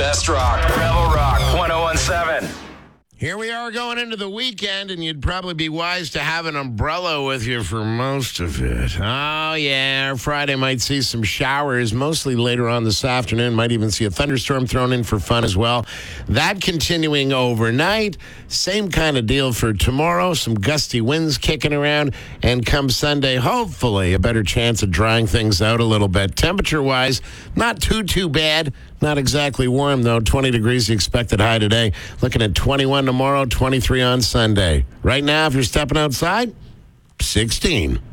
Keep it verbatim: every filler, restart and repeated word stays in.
best rock. Rebel Rock one oh one seven. Here we are going into the weekend, and you'd probably be wise to have an umbrella with you for most of it. Oh, yeah, Friday might see some showers, mostly later on this afternoon. Might even see a thunderstorm thrown in for fun as well. That continuing overnight. Same kind of deal for tomorrow. Some gusty winds kicking around. And come Sunday, hopefully, a better chance of drying things out a little bit. Temperature-wise, not too, too bad. Not exactly warm, though. twenty degrees the expected high today. Looking at twenty-one tomorrow, twenty-three on Sunday. Right now, if you're stepping outside, sixteen.